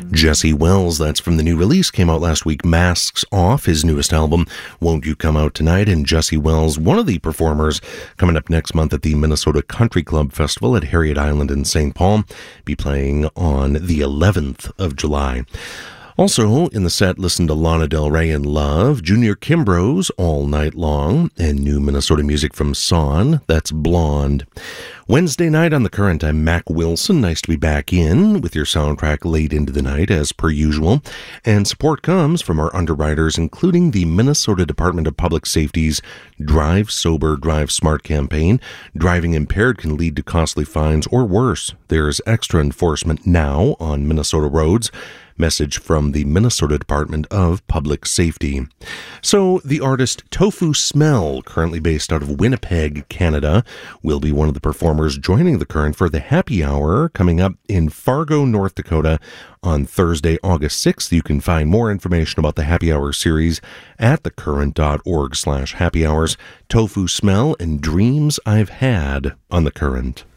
Jesse Wells, that's from the new release, came out last week. Masks Off, his newest album, Won't You Come Out Tonight? And Jesse Wells, one of the performers coming up next month at the Minnesota Country Club Festival at Harriet Island in St. Paul, be playing on the 11th of July. Also in the set, listen to Lana Del Rey and Love, Junior Kimbrough's All Night Long, and new Minnesota music from Son, that's Blonde. Wednesday night on The Current, I'm Mac Wilson. Nice to be back in with your soundtrack late into the night, as per usual. And support comes from our underwriters, including the Minnesota Department of Public Safety's Drive Sober, Drive Smart campaign. Driving impaired can lead to costly fines or worse. There's extra enforcement now on Minnesota roads. Message from the Minnesota Department of Public Safety. So, the artist Tofu Smell, currently based out of Winnipeg, Canada, will be one of the performers joining The Current for the Happy Hour coming up in Fargo, North Dakota on Thursday, August 6th. You can find more information about the Happy Hour series at thecurrent.org/happyhours. Tofu Smell and Dreams I've Had on The Current.